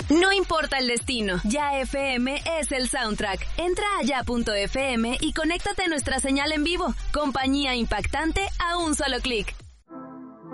No importa el destino, Ya FM es el soundtrack. Entra a ya.fm y conéctate a nuestra señal en vivo. Compañía impactante a un solo clic.